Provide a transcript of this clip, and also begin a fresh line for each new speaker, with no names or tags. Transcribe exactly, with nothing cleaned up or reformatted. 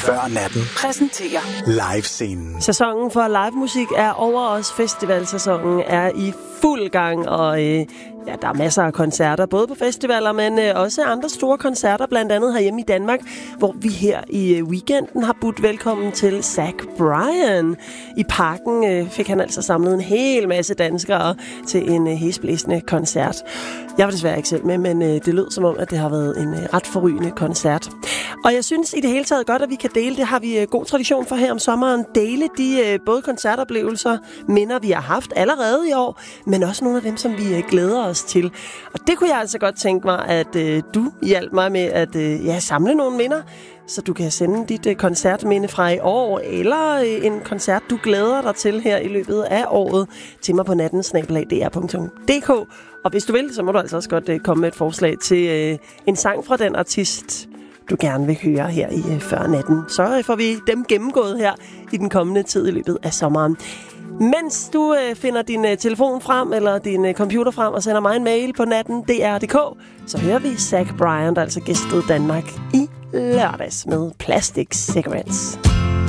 Før natten
præsenterer
live-scenen.
Sæsonen for livemusik er over os. Festivalsæsonen er i fuld gang, og øh, ja, der er masser af koncerter, både på festivaler, men øh, også andre store koncerter, blandt andet herhjemme i Danmark, hvor vi her i øh, weekenden har budt velkommen til Zach Bryan. I Parken øh, fik han altså samlet en hel masse danskere til en øh, hæsblæsende koncert. Jeg var desværre ikke selv med, men øh, det lød som om, at det har været en øh, ret forrygende koncert. Og jeg synes i det hele taget godt, at vi kan dele, det har vi øh, god tradition for her om sommeren, dele de øh, både koncertoplevelser, minder vi har haft allerede i år, men også nogle af dem, som vi øh, glæder os til. Og det kunne jeg altså godt tænke mig, at øh, du hjalp mig med at øh, ja, samle nogle minder, så du kan sende dit øh, koncertminde fra i år, eller øh, en koncert, du glæder dig til her i løbet af året, til mig på natten snabel-a d r punktum d k. Og hvis du vil, så må du altså også godt øh, komme med et forslag til øh, en sang fra den artist, du gerne vil høre her i øh, Før natten. Så øh, får vi dem gennemgået her i den kommende tid i løbet af sommeren. Mens du øh, finder din øh, telefon frem, eller din øh, computer frem, og sender mig en mail på natten punktum d r punktum d k, så hører vi Zach Bryan, der altså gæstede Danmark i lørdags med Plastic Cigarettes.